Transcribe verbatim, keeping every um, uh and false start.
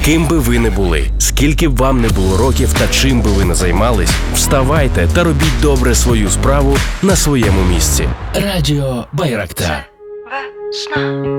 Ким би ви не були, скільки б вам не було років та чим би ви не займались, вставайте та робіть добре свою справу на своєму місці. Радіо Байрактар.